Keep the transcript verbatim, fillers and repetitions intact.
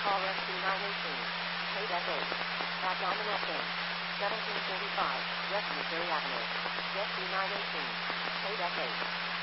Call S two nine one eight. Paid F eight. At Diamond F M. seventeen thirty-five West Missouri Avenue. S two nine one eight. Paid F eight.